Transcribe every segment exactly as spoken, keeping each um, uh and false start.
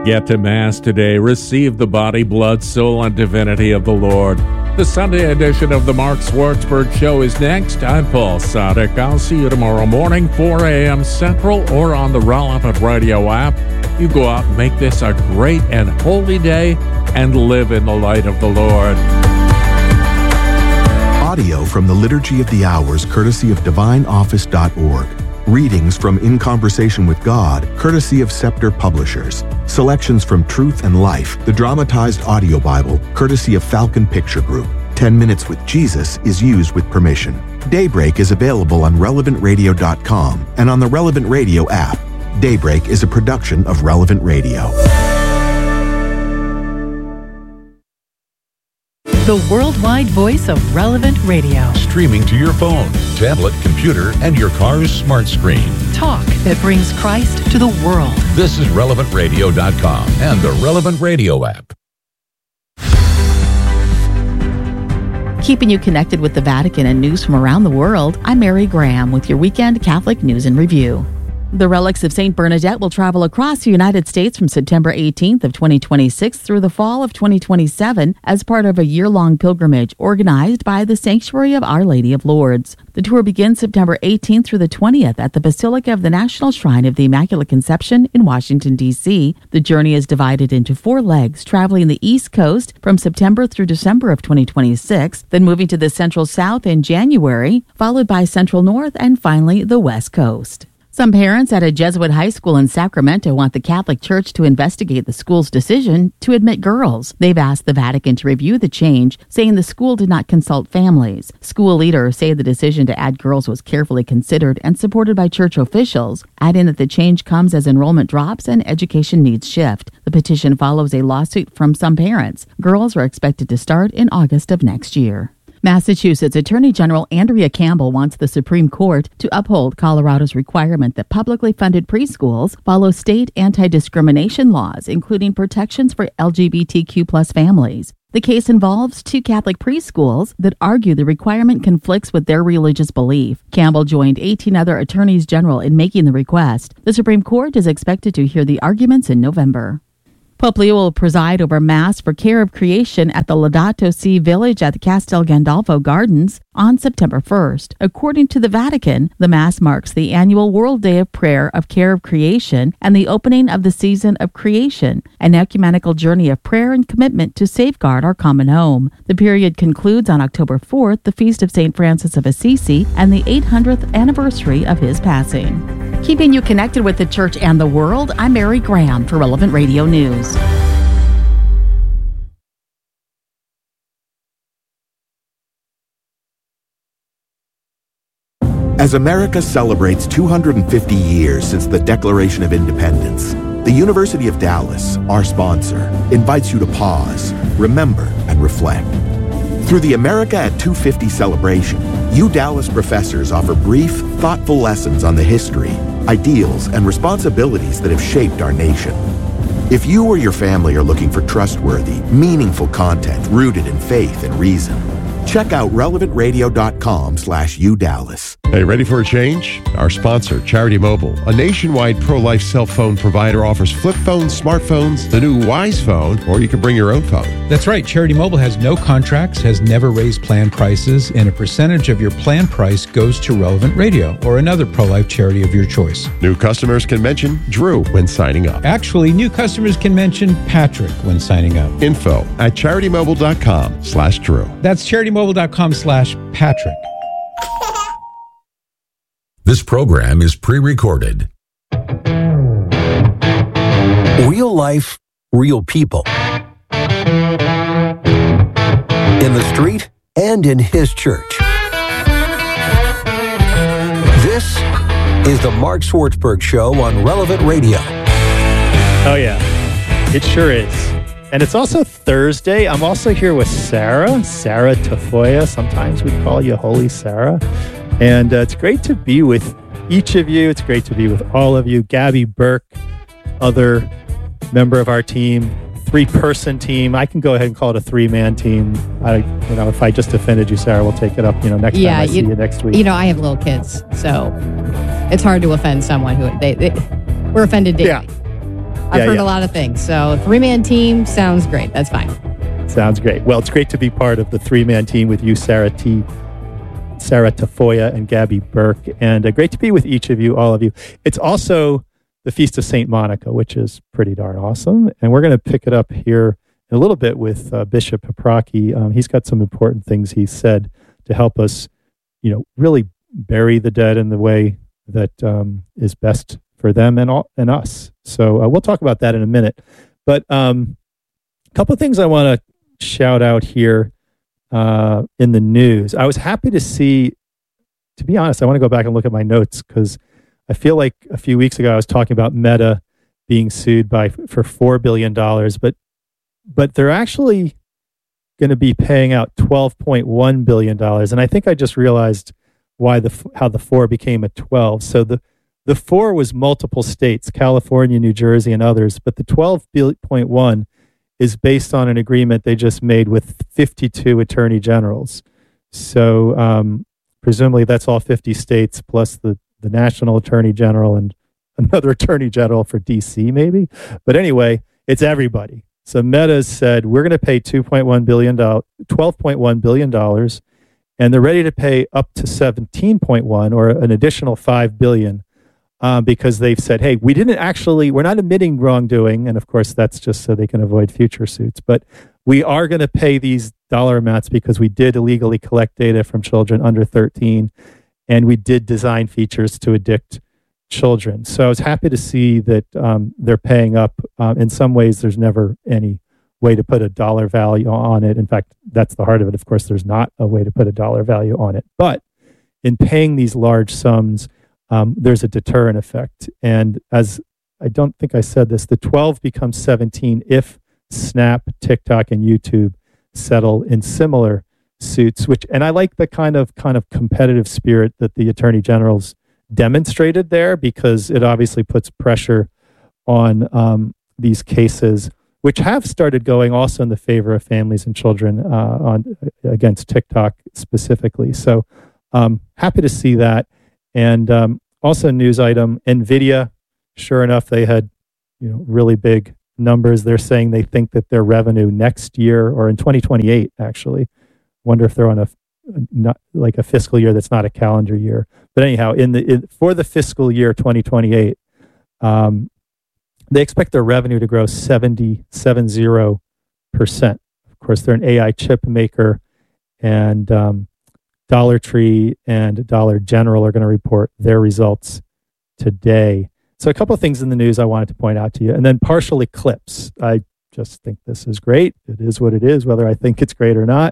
Get to Mass today. Receive the body, blood, soul, and divinity of the Lord. The Sunday edition of the Mark Swartzberg Show is next. I'm Paul Sadek. I'll see you tomorrow morning, four a.m. Central, or on the Relevant Radio app. You go out and make this a great and holy day and live in the light of the Lord. Audio from the Liturgy of the Hours, courtesy of divine office dot org. Readings from In Conversation with God, courtesy of Scepter Publishers. Selections from Truth and Life, the dramatized audio Bible, courtesy of Falcon Picture Group. Ten Minutes with Jesus is used with permission. Daybreak is available on relevant radio dot com and on the Relevant Radio app. Daybreak is a production of Relevant Radio. The worldwide voice of Relevant Radio. Streaming to your phone, tablet, computer, and your car's smart screen. Talk that brings Christ to the world. This is relevant radio dot com and the Relevant Radio app. Keeping you connected with the Vatican and news from around the world, I'm Mary Graham with your weekend Catholic News and Review. The relics of Saint Bernadette will travel across the United States from September eighteenth of twenty twenty-six through the fall of twenty twenty-seven as part of a year-long pilgrimage organized by the Sanctuary of Our Lady of Lourdes. The tour begins September eighteenth through the twentieth at the Basilica of the National Shrine of the Immaculate Conception in Washington, D C The journey is divided into four legs, traveling the East Coast from September through December of twenty twenty-six, then moving to the Central South in January, followed by Central North, and finally the West Coast. Some parents at a Jesuit high school in Sacramento want the Catholic Church to investigate the school's decision to admit girls. They've asked the Vatican to review the change, saying the school did not consult families. School leaders say the decision to add girls was carefully considered and supported by church officials, adding that the change comes as enrollment drops and education needs shift. The petition follows a lawsuit from some parents. Girls are expected to start in August of next year. Massachusetts Attorney General Andrea Campbell wants the Supreme Court to uphold Colorado's requirement that publicly funded preschools follow state anti-discrimination laws, including protections for L G B T Q plus families. The case involves two Catholic preschools that argue the requirement conflicts with their religious belief. Campbell joined eighteen other attorneys general in making the request. The Supreme Court is expected to hear the arguments in November. Pope Leo will preside over Mass for Care of Creation at the Laudato Si Village at the Castel Gandolfo Gardens on September first. According to the Vatican, the Mass marks the annual World Day of Prayer of Care of Creation and the opening of the season of creation, an ecumenical journey of prayer and commitment to safeguard our common home. The period concludes on October fourth, the feast of Saint Francis of Assisi, and the eight hundredth anniversary of his passing. Keeping you connected with the Church and the world, I'm Mary Graham for Relevant Radio News. As America celebrates two hundred fifty years since the Declaration of Independence, the University of Dallas, our sponsor, invites you to pause, remember, and reflect. Through the America at two fifty celebration, U Dallas professors offer brief, thoughtful lessons on the history, ideals, and responsibilities that have shaped our nation. If you or your family are looking for trustworthy, meaningful content rooted in faith and reason, check out relevant radio dot com slash U Dallas. Hey, ready for a change? Our sponsor, Charity Mobile, a nationwide pro-life cell phone provider, offers flip phones, smartphones, the new Wise phone, or you can bring your own phone. That's right. Charity Mobile has no contracts, has never raised plan prices, and a percentage of your plan price goes to Relevant Radio or another pro-life charity of your choice. New customers can mention Drew when signing up. Actually, new customers can mention Patrick when signing up. Info at charity mobile dot com slash Drew. That's charity mobile dot com slash Patrick. This program is pre-recorded. Real life, real people. In the street and in his church. This is the Mark Swartzberg Show on Relevant Radio. Oh, yeah. It sure is. And it's also Thursday. I'm also here with Sarah, Sarah Tafoya. Sometimes we call you Holy Sarah. And uh, it's great to be with each of you. It's great to be with all of you. Gabby Burke, other member of our team, three-person team. I can go ahead and call it a three-man team. I, you know, if I just offended you, Sarah, we'll take it up. You know, next yeah, time I you, see you next week. You know, I have little kids, so it's hard to offend someone who they, they we're offended daily. Yeah. I've Yeah, heard yeah. a lot of things. So three-man team sounds great. That's fine. Sounds great. Well, it's great to be part of the three-man team with you, Sarah T. Sarah Tafoya and Gabby Burke. And uh, great to be with each of you, all of you. It's also the Feast of Saint Monica, which is pretty darn awesome. And we're going to pick it up here in a little bit with uh, Bishop Paprocki. Um, he's got some important things he said to help us, you know, really bury the dead in the way that um, is best for them and all, and us. So uh, we'll talk about that in a minute. But um, a couple of things I want to shout out here uh, in the news. I was happy to see, to be honest, I want to go back and look at my notes because I feel like a few weeks ago I was talking about Meta being sued by for four billion dollars, but but they're actually going to be paying out twelve point one billion dollars. And I think I just realized why the how the four became a twelve. So the the four was multiple states, California, New Jersey, and others, but the twelve point one is based on an agreement they just made with fifty-two attorney generals. So um, presumably that's all fifty states plus the, the national attorney general and another attorney general for D C maybe. But anyway, it's everybody. So Meta said, we're going to pay two point one billion dollars, twelve point one billion dollars, and they're ready to pay up to seventeen point one or an additional five billion dollars um, because they've said, hey, we didn't actually, we're not admitting wrongdoing. And of course, that's just so they can avoid future suits. But we are going to pay these dollar amounts because we did illegally collect data from children under thirteen, and we did design features to addict children. So I was happy to see that um, they're paying up. Um, in some ways, there's never any way to put a dollar value on it. In fact, that's the heart of it. Of course, there's not a way to put a dollar value on it. But in paying these large sums, um, there's a deterrent effect. And as I don't think I said this, the twelve becomes seventeen if Snap, TikTok, and YouTube settle in similar suits. Which, and I like the kind of kind of competitive spirit that the attorney generals demonstrated there, because it obviously puts pressure on um, these cases, which have started going also in the favor of families and children uh, on against TikTok specifically. So um, happy to see that. And um, also news item, NVIDIA, sure enough, they had you know really big numbers. They're saying they think that their revenue next year, or in twenty twenty-eight actually, wonder if they're on a not like a fiscal year that's not a calendar year. But anyhow, in the in, for the fiscal year twenty twenty-eight, um, they expect their revenue to grow seventy-seven percent. Of course, they're an A I chip maker, and um, Dollar Tree and Dollar General are going to report their results today. So a couple of things in the news I wanted to point out to you. And then partial eclipse. I just think this is great. It is what it is, whether I think it's great or not.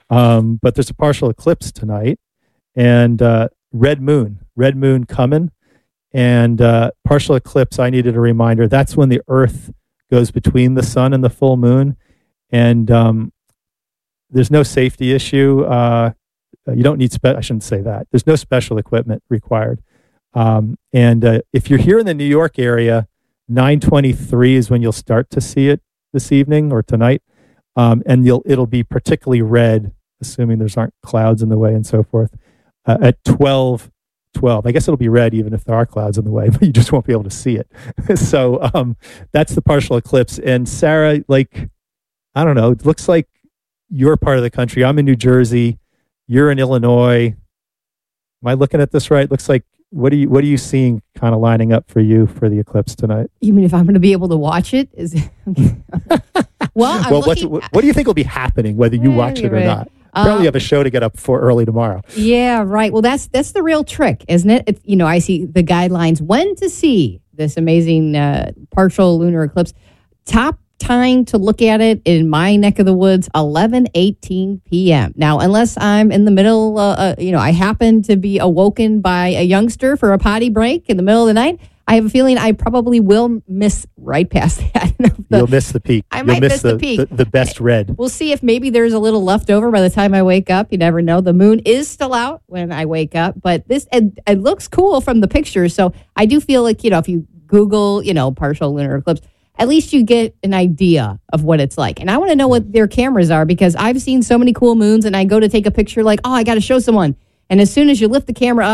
Um, but there's a partial eclipse tonight, and uh, red moon, red moon coming, and uh, partial eclipse. I needed a reminder. That's when the Earth goes between the sun and the full moon, and um, there's no safety issue. Uh, you don't need. Spe- I shouldn't say that. There's no special equipment required. Um, and uh, if you're here in the New York area, nine twenty-three is when you'll start to see it this evening or tonight, um, and you'll it'll be particularly red, assuming there's aren't clouds in the way and so forth, uh, at twelve twelve. I guess it'll be red even if there are clouds in the way, but you just won't be able to see it. So um, that's the partial eclipse. And Sarah, like, I don't know, it looks like you're part of the country. I'm in New Jersey. You're in Illinois. Am I looking at this right? Looks like, what are you, what are you seeing kind of lining up for you for the eclipse tonight? You mean if I'm going to be able to watch it? Is well, I'm well, looking, what's, what do you think will be happening, whether you watch it or not? Apparently, um, you have a show to get up for early tomorrow. Yeah, right. Well, that's that's the real trick, isn't it? It's, you know, I see the guidelines when to see this amazing uh, partial lunar eclipse. Top time to look at it in my neck of the woods, eleven eighteen p.m. Now, unless I'm in the middle, uh, uh, you know, I happen to be awoken by a youngster for a potty break in the middle of the night, I have a feeling I probably will miss right past that. the, You'll miss the peak. I You'll might miss, miss the, the peak. The, the best red. We'll see if maybe there's a little left over by the time I wake up. You never know. The moon is still out when I wake up, but this it, it looks cool from the pictures. So I do feel like, you know, if you Google, you know, partial lunar eclipse, at least you get an idea of what it's like. And I want to know what their cameras are, because I've seen so many cool moons, and I go to take a picture like, oh, I got to show someone. And as soon as you lift the camera up,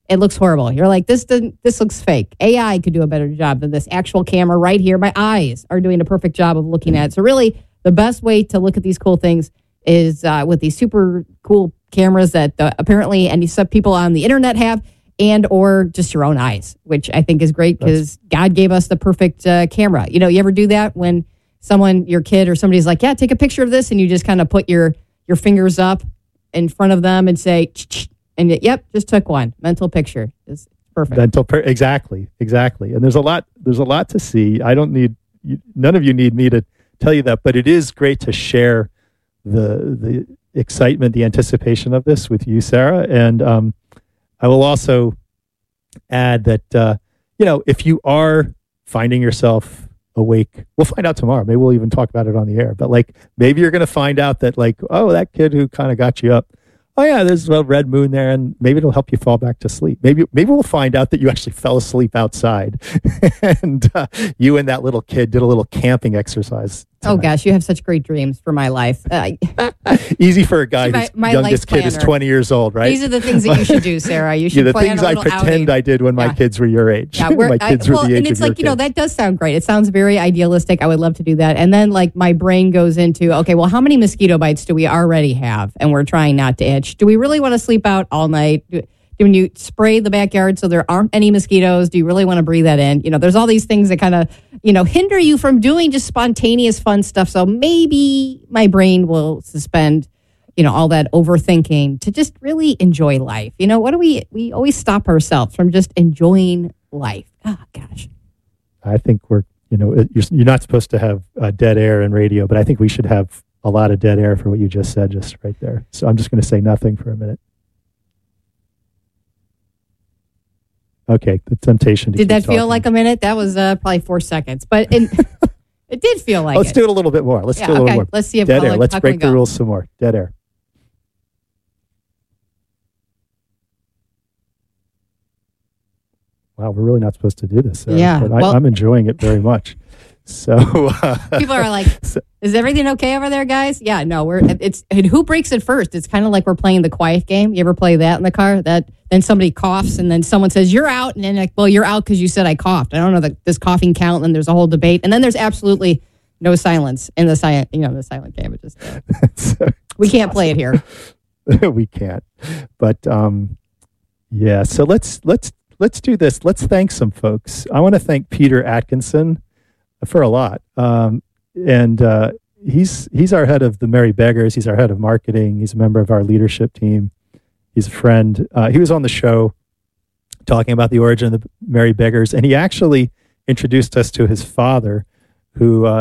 it looks horrible. You're like, this doesn't, this looks fake. A I could do a better job than this actual camera right here. My eyes are doing a perfect job of looking at it. So really, the best way to look at these cool things is uh, with these super cool cameras that uh, apparently and some people on the internet have, and or just your own eyes, which I think is great because God gave us the perfect uh, camera. You know, you ever do that when someone, your kid or somebody's like, yeah, take a picture of this, and you just kind of put your your fingers up in front of them and say, Ch-ch-. and you, yep, just took one mental picture. It's perfect. Mental, per- exactly, exactly. And there's a lot. There's a lot to see. I don't need. You, none of you need me to tell you that, but it is great to share the the excitement, the anticipation of this with you, Sarah. And um, I will also add that uh, you know, if you are finding yourself awake, we'll find out tomorrow. Maybe we'll even talk about it on the air. But like, maybe you're going to find out that like, oh, that kid who kind of got you up. Oh yeah, there's a red moon there, and maybe it'll help you fall back to sleep. Maybe maybe we'll find out that you actually fell asleep outside, and uh, you and that little kid did a little camping exercise tonight. Oh gosh, you have such great dreams for my life. Uh, Easy for a guy my, whose my youngest kid is twenty years old, right? These are the things that you should do, Sarah. You should yeah, the plan things a I little pretend outing. I did when my yeah. kids were your age. Yeah, my kids I, were well, the age and it's of your like, you know, kids. that does sound great. It sounds very idealistic. I would love to do that. And then like my brain goes into, okay, well, how many mosquito bites do we already have? And we're trying not to itch. Do we really want to sleep out all night? Do, when you spray the backyard so there aren't any mosquitoes, do you really want to breathe that in? You know, there's all these things that kind of, you know, hinder you from doing just spontaneous fun stuff. So maybe my brain will suspend, you know, all that overthinking to just really enjoy life. You know, what do we, we always stop ourselves from just enjoying life. Oh, gosh. I think we're, you know, you're, you're not supposed to have uh, dead air in radio, but I think we should have a lot of dead air for what you just said just right there. So I'm just going to say nothing for a minute. Okay, the temptation to Did keep that feel talking. like a minute? That was uh, probably four seconds, but it, it did feel like Let's it. do it a little bit more. Let's Yeah, do it a little okay. more. Let's see if dead how air. long- Let's how can we break the go? rules some more. Dead air. Wow, we're really not supposed to do this, Sarah, Yeah, but I, well- I'm enjoying it very much. So uh, People are like, "Is everything okay over there, guys?" Yeah, no, we're it's and who breaks it first? It's kind of like we're playing the quiet game. You ever play that in the car? That then somebody coughs and then someone says you're out, and then like, well, you're out because you said I coughed. I don't know that this coughing count, and there's a whole debate, and then there's absolutely no silence in the silent, you know, the silent game. It just uh, so, we can't play it here. we can't. But um, yeah, so let's let's let's do this. Let's thank some folks. I want to thank Peter Atkinson for a lot. Um, and uh, he's he's our head of the Merry Beggars. He's our head of marketing. He's a member of our leadership team. He's a friend. Uh, he was on the show talking about the origin of the Merry Beggars, and he actually introduced us to his father, who uh,